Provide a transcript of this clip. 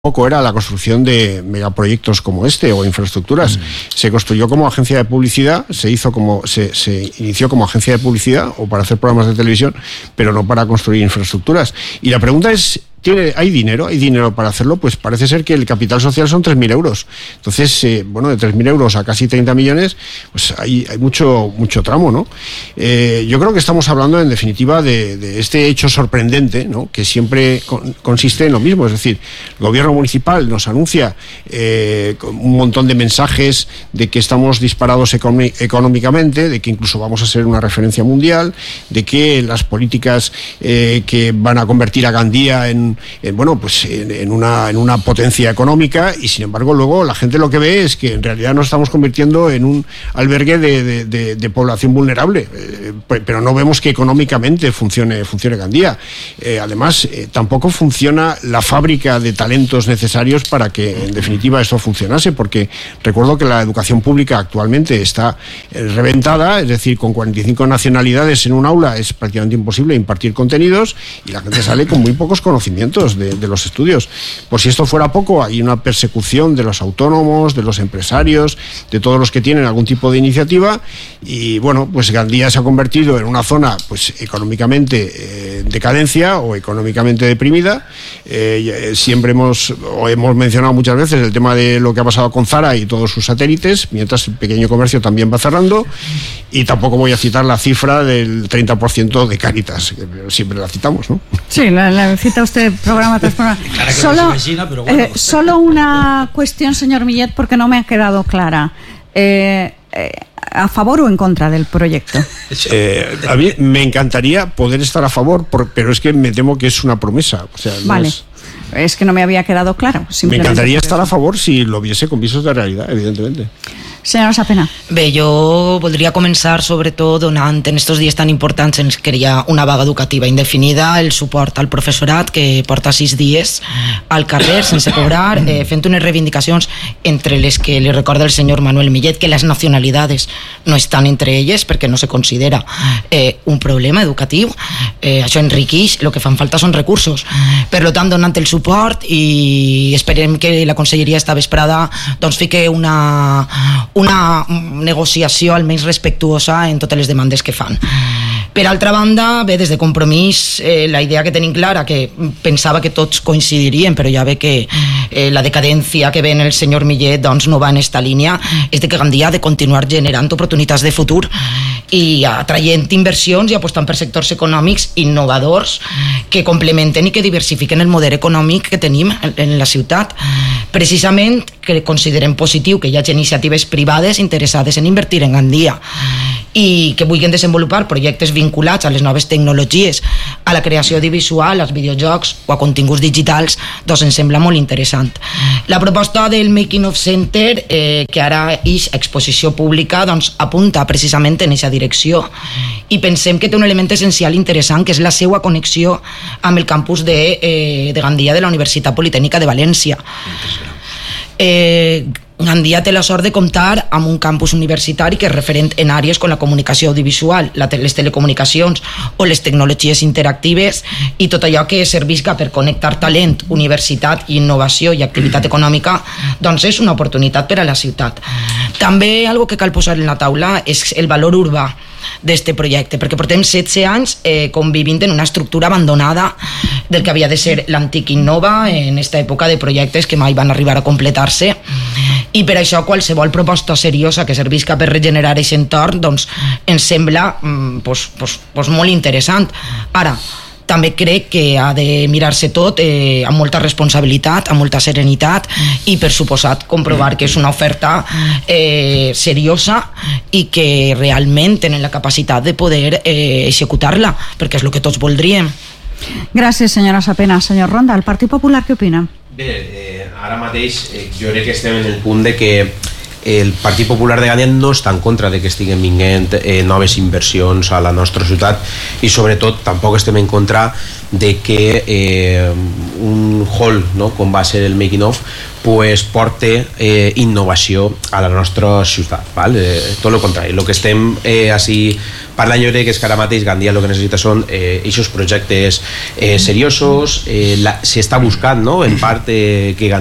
Poco era la construcción de megaproyectos como este o infraestructuras. Se construyó como agencia de publicidad, se inició como agencia de publicidad o para hacer programas de televisión, pero no para construir infraestructuras. Y la pregunta es, ¿hay dinero para hacerlo? Pues parece ser que el capital social son 3.000 euros. Entonces, de 3.000 euros a casi 30 millones, pues hay mucho tramo, ¿no? Yo creo que estamos hablando, en definitiva, de este hecho sorprendente, ¿no? Que siempre consiste en lo mismo. Es decir, el gobierno municipal nos anuncia un montón de mensajes de que estamos disparados económicamente, de que incluso vamos a ser una referencia mundial, de que las políticas que van a convertir a Gandía en una potencia económica, y sin embargo luego la gente lo que ve es que en realidad nos estamos convirtiendo en un albergue de población vulnerable, pero no vemos que económicamente funcione Gandía. Además, tampoco funciona la fábrica de talentos necesarios para que en definitiva esto funcionase, porque recuerdo que la educación pública actualmente está reventada, es decir, con 45 nacionalidades en un aula es prácticamente imposible impartir contenidos y la gente sale con muy pocos conocimientos de los estudios. Por si esto fuera poco, hay una persecución de los autónomos, de los empresarios, de todos los que tienen algún tipo de iniciativa, y bueno, pues Gandía se ha convertido en una zona pues económicamente en decadencia o económicamente deprimida. Siempre hemos mencionado muchas veces el tema de lo que ha pasado con Zara y todos sus satélites, mientras el pequeño comercio también va cerrando, y tampoco voy a citar la cifra del 30% de Cáritas, que siempre la citamos, ¿no? Sí, la cita usted programa tras programa. Solo una cuestión, señor Millet, porque no me ha quedado clara. ¿A favor o en contra del proyecto? A mí me encantaría poder estar a favor, pero es que me temo que es una promesa. O sea, vale. Es que no me había quedado claro. Me encantaría estar a favor si lo viese con visos de realidad, evidentemente. Senyora Sapena. Bé, jo voldria començar sobretot donant en estos dies tan importants en què hi ha una vaga educativa indefinida el suport al professorat que porta 6 dies al carrer sense cobrar, fent unes reivindicacions entre les que li recorda el senyor Manuel Millet que les nacionalidades no estan entre elles perquè no se considera un problema educatiu. Això enriqueix, el que fan falta són recursos. Per tant, donant el suport, i esperem que la conselleria esta vesprada doncs fique una negociació almenys respectuosa en totes les demandes que fan. Per altra banda, bé, des de Compromís, la idea que tenim clara, que pensava que tots coincidirien, però ja ve que la decadència que ve en el senyor Millet doncs no va en esta línia, és de que Gandia ha de continuar generant oportunitats de futur i atraient inversions i apostant per sectors econòmics innovadors que complementen i que diversifiquen el model econòmic que tenim en la ciutat. Precisament que considerem positiu que hi hagi iniciatives privades interessades en invertir en Gandia i que vulguin desenvolupar projectes vinculats a les noves tecnologies, a la creació audiovisual, als videojocs o a continguts digitals, doncs ens sembla molt interessant. La proposta del Making of Center, que ara és exposició pública, doncs apunta precisament en aquesta direcció i pensem que té un element essencial interessant, que és la seva connexió amb el campus de Gandia de la Universitat Politècnica de València. Gandia té la sort de comptar amb un campus universitari que és referent en àrees com la comunicació audiovisual, les telecomunicacions o les tecnologies interactives, i tot allò que servisca per connectar talent, universitat, innovació i activitat econòmica, doncs és una oportunitat per a la ciutat. També algo que cal posar en la taula és el valor urbà d'este projecte, perquè portem 16 anys convivint en una estructura abandonada del que havia de ser l'antic Innova en esta època de projectes que mai van arribar a completar-se, i per això qualsevol proposta seriosa que servisca per regenerar aquest entorn doncs ens sembla molt interessant. Ara, també crec que ha de mirar-se tot amb molta responsabilitat, amb molta serenitat i, per suposat, comprovar que és una oferta seriosa i que realment tenen la capacitat de poder executar-la, perquè és el que tots voldríem. Gràcies, senyora Sapena. Senyor Ronda, el Partit Popular què opina? Bé, ara mateix jo crec que estem en el punt de que el Partit Popular de Gandia no està en contra de que estiguin vinguent noves inversions a la nostra ciutat, i sobretot tampoc estem en contra de que un hall, no, com va ser el Making of, pues porte innovació a la nostra ciutat, val? Tot el contrari. El que estem així parlant, jo crec que és que ara mateix Gandia el que necessita són aquests projectes seriosos. S'està buscant, no, en part que